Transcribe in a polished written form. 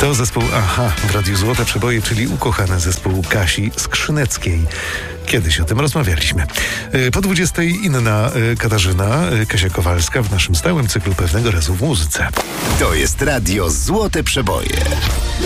To zespół Aha w Radiu Złote Przeboje, czyli ukochany zespół Kasi Skrzyneckiej. Kiedyś o tym rozmawialiśmy. Po 20 inna Katarzyna, Kasia Kowalska w naszym stałym cyklu Pewnego razu w muzyce. To jest Radio Złote Przeboje.